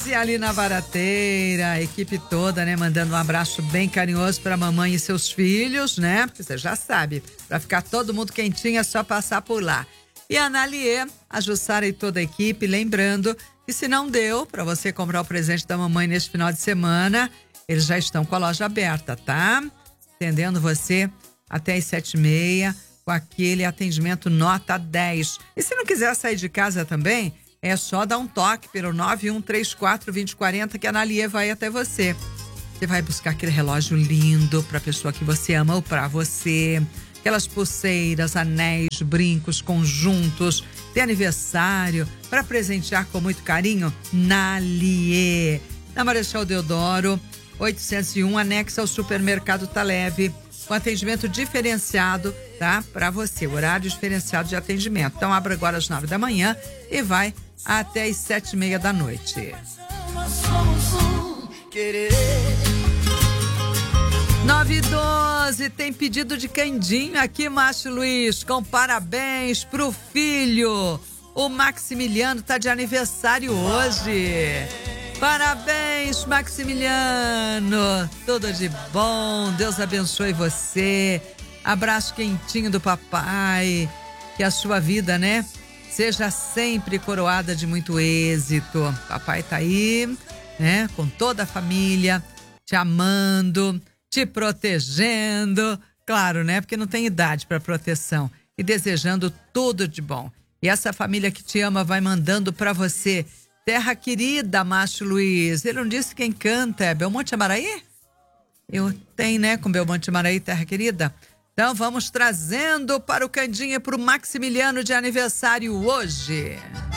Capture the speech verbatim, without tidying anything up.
Rose ali na Barateira, a equipe toda, né, mandando um abraço bem carinhoso para a mamãe e seus filhos, né? Porque você já sabe, para ficar todo mundo quentinho é só passar por lá. E a Analiê, a Jussara e toda a equipe, lembrando que se não deu para você comprar o presente da mamãe neste final de semana, eles já estão com a loja aberta, tá? Atendendo você até as sete e meia, com aquele atendimento nota dez. E se não quiser sair de casa também, é só dar um toque pelo nove um três quatro, dois zero quatro zero que a Analiê vai até você. Você vai buscar aquele relógio lindo para a pessoa que você ama ou para você. Aquelas pulseiras, anéis, brincos, conjuntos, de aniversário, para presentear com muito carinho, Naliê. Na Marechal Deodoro, oitocentos e um, anexa ao supermercado Taleve, com atendimento diferenciado, tá? Para você, horário diferenciado de atendimento. Então, abre agora às nove da manhã e vai até às sete e meia da noite. nove e doze, tem pedido de Candinho aqui, Márcio Luiz, com parabéns pro filho. O Maximiliano tá de aniversário hoje. Parabéns, Maximiliano. Tudo de bom, Deus abençoe você. Abraço quentinho do papai. Que a sua vida, né, seja sempre coroada de muito êxito. Papai tá aí, né, com toda a família, te amando, te protegendo, claro, né? Porque não tem idade para proteção, e desejando tudo de bom. E essa família que te ama vai mandando para você. Terra querida, Márcio Luiz. Ele não disse quem canta, é Belmonte Amaraí? Eu tenho, né, com Belmonte Amaraí, Terra querida. Então vamos trazendo para o Candinha, para o Maximiliano de aniversário hoje.